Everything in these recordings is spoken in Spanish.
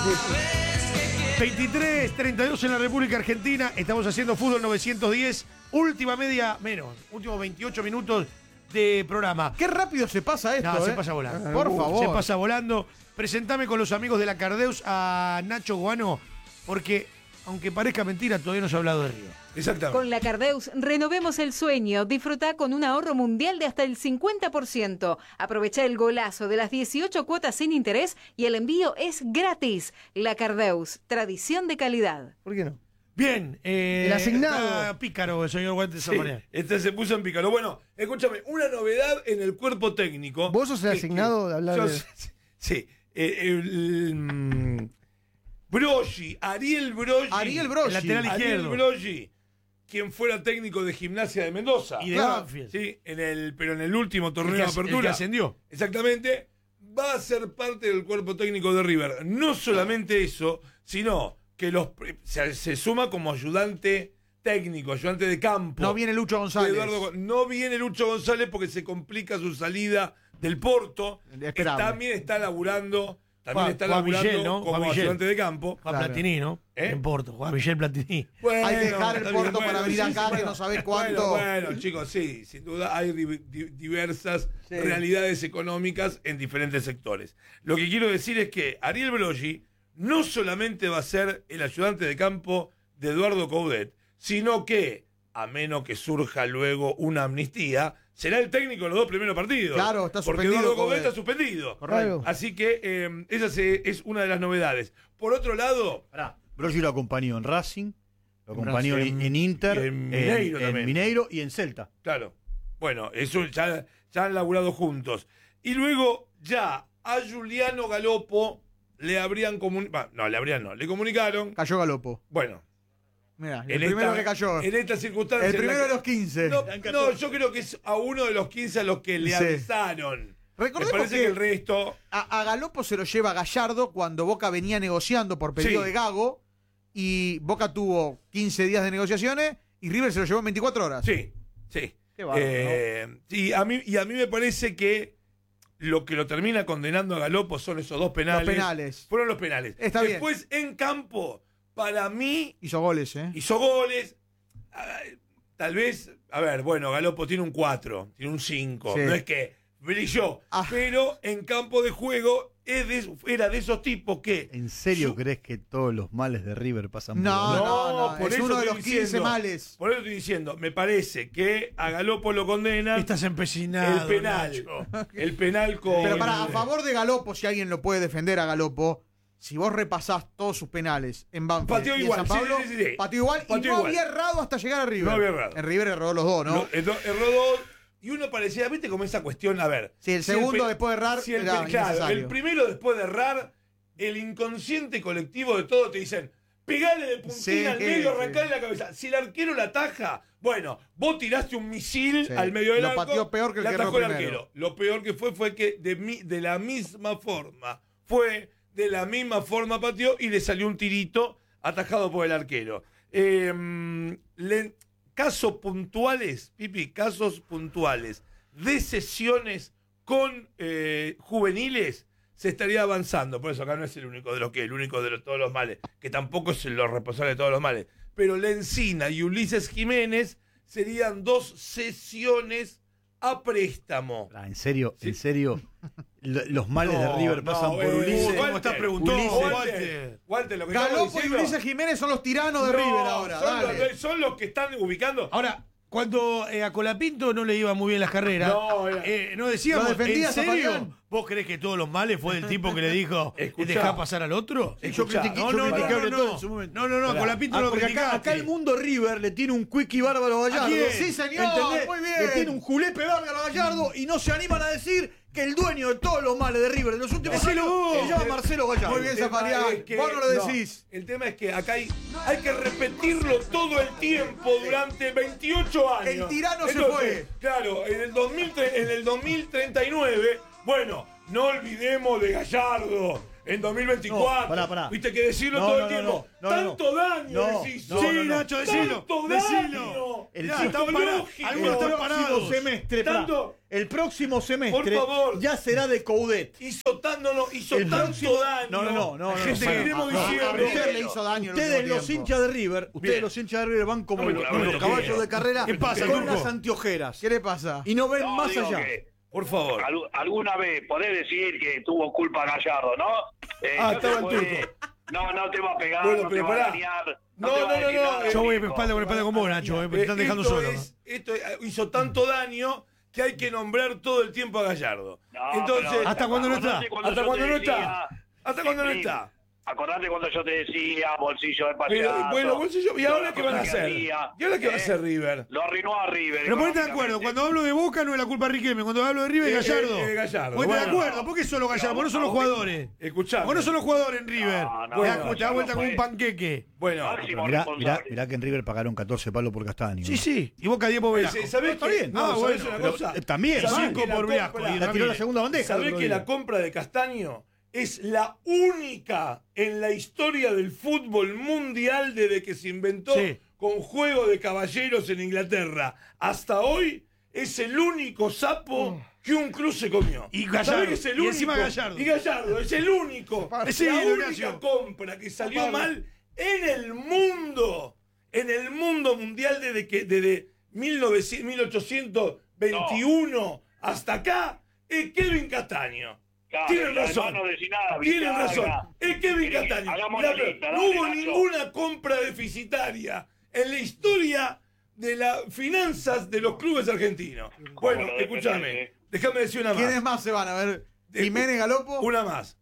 23:32 en la República Argentina. Estamos haciendo Fútbol 910. Últimos 28 minutos de programa. Qué rápido se pasa esto. No, se pasa volando. Por favor. Se pasa volando. Presentame con los amigos de la Cardeus a Nacho Guano, porque, aunque parezca mentira, todavía no se ha hablado de Río. Exactamente. Con la Cardeus renovemos el sueño. Disfruta con un ahorro mundial de hasta el 50%. Aprovecha el golazo de las 18 cuotas sin interés y el envío es gratis. La Cardeus, tradición de calidad. ¿Por qué no? Bien, el asignado. Está pícaro el señor Guantes Zamanea. Este se puso en pícaro. Bueno, escúchame, una novedad en el cuerpo técnico. ¿Vos sos el asignado de hablar de...? Sí. Broggi, Ariel Broggi. El lateral izquierdo. Ariel Broggi, quien fuera técnico de Gimnasia de Mendoza. Y de Banfield. Sí, pero en el último torneo de apertura. El que ascendió. Exactamente. Va a ser parte del cuerpo técnico de River. No solamente eso, sino que se suma como ayudante técnico, ayudante de campo. No viene Lucho González. No viene Lucho González porque se complica su salida del Porto. También está laburando. Michel, ¿no? como ayudante de campo. Juan Platini, ¿no? En Porto, Juan Michel Platini. Bueno, hay que dejar el Porto para venir acá, que no sabés cuánto. Bueno, chicos, sí, sin duda hay diversas realidades económicas en diferentes sectores. Lo que quiero decir es que Ariel Broggi no solamente va a ser el ayudante de campo de Eduardo Coudet, sino que, a menos que surja luego una amnistía, será el técnico de los 2 primeros partidos. Claro, está suspendido. Porque Eduardo Coudet está suspendido. Correcto. Así que esa es una de las novedades. Por otro lado... Broggi lo acompañó en Racing, lo acompañó en Inter, en Mineiro y en Celta. Claro. Bueno, eso ya han laburado juntos. Y luego ya a Juliano Galopo le habrían comunicado... le comunicaron... Cayó Galopo. Bueno. Mira, el primero que cayó. En esta circunstancia... El primero de los 15. No, yo creo que es a uno de los 15 a los que le avisaron. Recordemos Me parece que el resto... A Galopo se lo lleva Gallardo cuando Boca venía negociando por pedido de Gago, y Boca tuvo 15 días de negociaciones y River se lo llevó en 24 horas. Sí. Qué bárbaro, ¿no? Y a mí me parece que lo que lo termina condenando a Galopo son esos 2 penales. Los penales. Fueron los penales. Está Después, en campo, para mí... Hizo goles, Hizo goles. Tal vez, Galopo tiene un 4, tiene un 5. Sí. No es que brilló. Pero en campo de juego era de esos tipos que... ¿En serio crees que todos los males de River pasan por No, por es eso uno de estoy los 15 diciendo, males. Por eso estoy diciendo, me parece que a Galopo lo condena... Estás empecinado, El penal. Nacho. El penal con... Pero a favor de Galopo, si alguien lo puede defender a Galopo, si vos repasás todos sus penales en Banfield pateó y igual, en San Pablo, sí. pateó igual y no había errado hasta llegar a River. No había errado. En River erró los dos, ¿no? Erró 2 y uno parecía, ¿viste? Como esa cuestión, a ver. Sí, el segundo después de errar era innecesario. El primero después de errar, el inconsciente colectivo de todo te dicen, pegale de puntina al medio, arrancale la cabeza. Si el arquero la ataja, bueno, vos tiraste un misil al medio del arco. Lo pateó peor que el que erró atajó el primero. arquero. Lo peor que fue que de la misma forma pateó y le salió un tirito atajado por el arquero. Casos puntuales, Pipi, casos puntuales de sesiones con juveniles se estaría avanzando. Por eso acá no es el único de todos los males, que tampoco es los responsables de todos los males. Pero Lencina y Ulises Jiménez serían 2 sesiones a préstamo. ¿En serio? Los males de River pasan por Ulises. ¿Cómo estás preguntando? Walter, lo que Galopo y Ulises Jiménez son los tiranos de River ahora. Son los que están ubicando. Ahora, cuando a Colapinto no le iba muy bien las carreras, no decíamos, ¿en serio? ¿Vos creés que todos los males fue del tipo que le dijo, dejá pasar al otro? Yo critiqué todo en su momento. No, a Colapinto lo criticaste. Acá el mundo River le tiene un quickie bárbaro a Gallardo. Sí, señor, ¿entendés? muy bien. Le tiene un julepe bárbaro a Gallardo y no se animan a decir que el dueño de todos los males de River de los últimos años se llama Marcelo Gallardo. Muy bien, Zafarian. Vos no lo decís. El tema es que acá hay que repetirlo todo el tiempo durante 28 años. El tirano se fue. Claro, en el 2039, bueno, no olvidemos de Gallardo. En 2024. Pará. Viste que decirlo todo el tiempo. Tanto daño les hizo. Sí, Nacho, decilo. Decilo. El próximo semestre por favor, ya será de Coudet. Hizo tanto daño. No. Gente, seguiremos diciendo. Usted le hizo daño. Ustedes los hinchas de River, van como los caballos de carrera con las anteojeras. ¿Qué le pasa? Y no ven más allá. Por favor. Alguna vez podés decir que tuvo culpa Gallardo, ¿no? Estaba el turco. No te va a pegar, Bueno, no pero te va a pará. dañar. No. Yo voy espalda con espalda con vos, Nacho, te están dejando solo. Esto hizo tanto daño que hay que nombrar todo el tiempo a Gallardo. Entonces, ¿hasta cuándo no está? ¿Hasta cuándo no está? ¿Hasta cuándo no está? Acordate cuando yo te decía, bolsillo de payaso. Bueno, bolsillo, ¿y ahora qué van a hacer? ¿Y ahora qué va a hacer River? Lo arruinó a River. Pero ponete de acuerdo, cuando hablo de Boca no es la culpa de Riquelme, cuando hablo de River es Gallardo. Gallardo. Ponete de acuerdo, ¿por qué solo Gallardo? ¿Por qué no son los jugadores? Escuchá. ¿Por qué no son los jugadores en River? Te da vuelta como un panqueque. Bueno, Mirá que en River pagaron 14 palos por Castaño. Sí. Y Boca 10 por Velasco. ¿Sabés Está bien. ¿sabés una cosa? También. 5 por Velasco. La tiró la segunda bandeja. ¿Sabés que la compra de Castaño es la única en la historia del fútbol mundial desde que se inventó con juego de caballeros en Inglaterra? Hasta hoy es el único sapo que un club se comió. Y Gallardo. ¿Sabés que es el único? Encima Gallardo. Y Gallardo es el único. Sí, la única Ignacio. compra que salió mal en el mundo mundial desde 1821 hasta acá es Kevin Castaño. Tienen razón. Tienen razón. Es Kevin Castaño. No hubo ninguna compra deficitaria en la historia de las finanzas de los clubes argentinos. Bueno, escúchame. Déjame decir una más. ¿Quiénes más se van a ver? ¿Jiménez Galopo? Una más.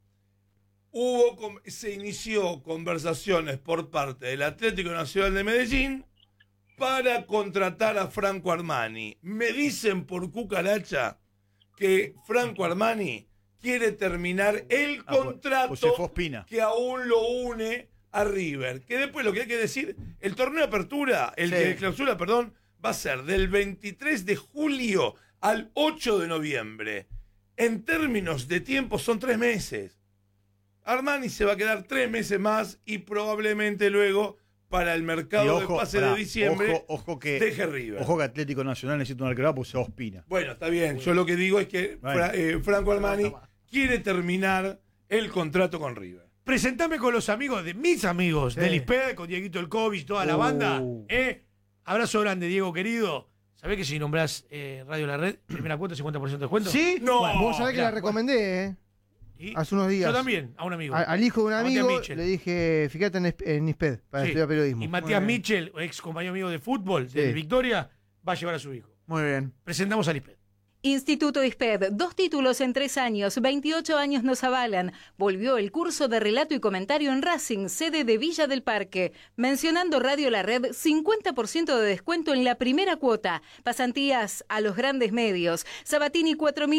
Se inició conversaciones por parte del Atlético Nacional de Medellín para contratar a Franco Armani. Me dicen por cucaracha que Franco Armani quiere terminar el contrato que aún lo une a River. Que después lo que hay que decir, el torneo de apertura, de clausura, perdón, va a ser del 23 de julio al 8 de noviembre. En términos de tiempo son 3 meses. Armani se va a quedar 3 meses más y probablemente luego para el mercado de pase de diciembre deje River. Ojo que Atlético Nacional necesita un arquero porque se Ospina. Bueno, está bien. Yo lo que digo es que Franco Armani quiere terminar el contrato con River. Presentame con los amigos de mis amigos del ISPED, con Dieguito El Kovic, toda la banda. Abrazo grande, Diego querido. ¿Sabés que si nombrás Radio La Red, primera cuota, 50% de descuento? ¿Sí? No. Bueno, vos sabés que la recomendé, hace unos días. Yo también, a un amigo. Al hijo de un amigo le dije, fíjate en ISPED para estudiar periodismo. Y Matías Mitchell, ex compañero amigo de fútbol de Victoria, va a llevar a su hijo. Muy bien. Presentamos al ISPED. Instituto ISPED, 2 títulos en 3 años, 28 años nos avalan. Volvió el curso de relato y comentario en Racing, sede de Villa del Parque. Mencionando Radio La Red, 50% de descuento en la primera cuota. Pasantías a los grandes medios. Sabatini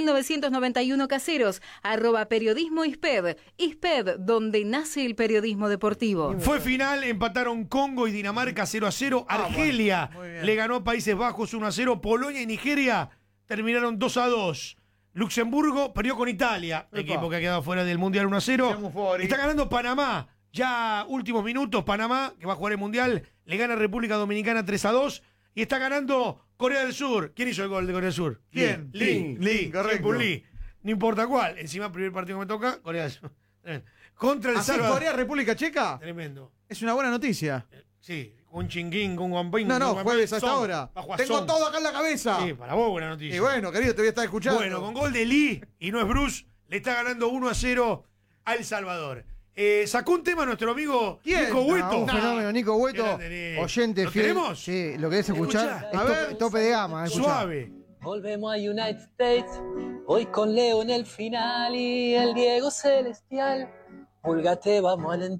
4991 Caseros, @periodismo ISPED. ISPED, donde nace el periodismo deportivo. Fue final, empataron Congo y Dinamarca 0-0. Argelia le ganó a Países Bajos 1-0. Polonia y Nigeria terminaron 2-2. Luxemburgo perdió con Italia, equipo que ha quedado fuera del Mundial 1-0. Está ganando Panamá. Ya últimos minutos, Panamá, que va a jugar el Mundial, le gana a República Dominicana 3-2. Y está ganando Corea del Sur. ¿Quién hizo el gol de Corea del Sur? ¿Quién? Lee, correcto. Lee. No importa cuál. Encima, primer partido que me toca, Corea del Sur. Contra el Salvador. Corea, República Checa? Tremendo. Es una buena noticia. Sí, con Chinguín, con Guampín. No, jueves hasta ahora. Tengo todo acá en la cabeza. Sí, para vos buena noticia. Y bueno, querido, te voy a estar escuchando. Bueno, con gol de Lee, y no es Bruce, le está ganando 1-0 a El Salvador. Sacó un tema nuestro amigo Nico Hueto. Un fenómeno, Nico Hueto, oyente ¿Lo fiel. tenemos? Sí, ¿lo querés escuchar? Escuchá. A ver, tope de gama. Suave. Volvemos a United States, hoy con Leo en el final y el Diego Celestial. Púlgate, vamos al